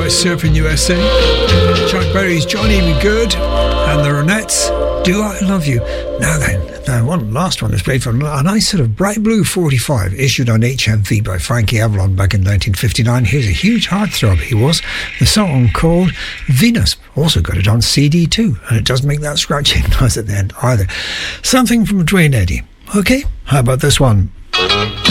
by Surfing USA. Chuck Berry's Johnny B. Good and the Ronettes, Do I Love You. Now one last one is played from a nice sort of bright blue 45 issued on HMV by Frankie Avalon back in 1959. Here's a huge heartthrob he was. The song called Venus. Also got it on CD too, and it doesn't make that scratchy noise at the end either. Something from Dwayne Eddy. Okay, how about this one?